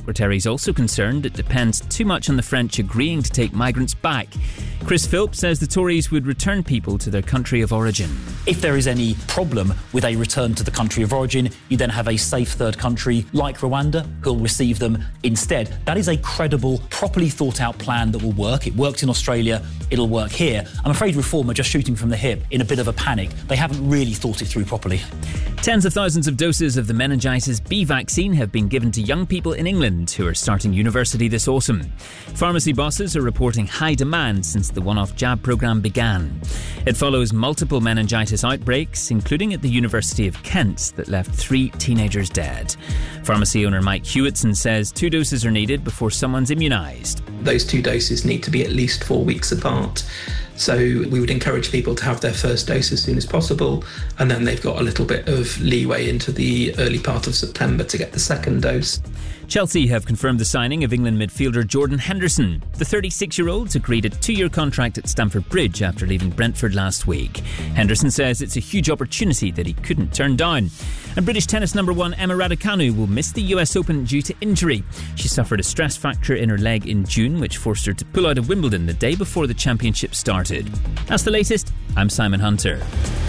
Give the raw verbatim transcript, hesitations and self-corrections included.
Secretary is also concerned it depends too much on the French agreeing to take migrants back. Chris Philp says the Tories would return people to their country of origin. If there is any problem with a return to the country of origin, you then have a safe third country like Rwanda who'll receive them instead. That is a credible, properly thought out plan that will work. It worked in Australia, it'll work here. I'm afraid Reform are just shooting from the hip in a bit of a panic. They haven't really thought it through properly. Tens of thousands of doses of the meningitis B vaccine have been given to young people in England who are starting university this autumn. Pharmacy bosses are reporting high demand since the one-off jab programme began. It follows multiple meningitis outbreaks, including at the University of Kent, that left three teenagers dead. Pharmacy owner Mike Hewitson says two doses are needed before someone's immunised. Those two doses need to be at least four weeks apart. So we would encourage people to have their first dose as soon as possible, and then they've got a little bit of leeway into the early part of September to get the second dose. Chelsea have confirmed the signing of England midfielder Jordan Henderson. The thirty-six-year-old agreed a two-year contract at Stamford Bridge after leaving Brentford last week. Henderson says it's a huge opportunity that he couldn't turn down. And British tennis number one Emma Raducanu will miss the U S Open due to injury. She suffered a stress fracture in her leg in June, which forced her to pull out of Wimbledon the day before the championship started. That's the latest. I'm Simon Hunter.